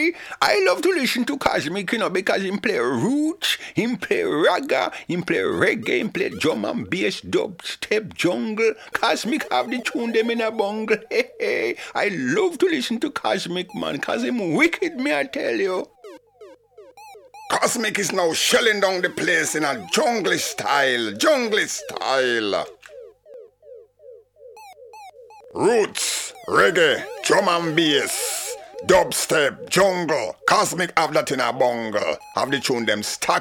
I love to listen to Cosmic, because him play roots, him play ragga, him play reggae, him play drum and bass, dubstep, jungle. Cosmic have the tune them in a bungle. Hey. I love to listen to Cosmic, man, cause him wicked, me I tell you. Cosmic is now shelling down the place in a jungle style. Roots, reggae, drum and bass, dubstep, jungle. Cosmic have that in a bungle. Have the tune them stack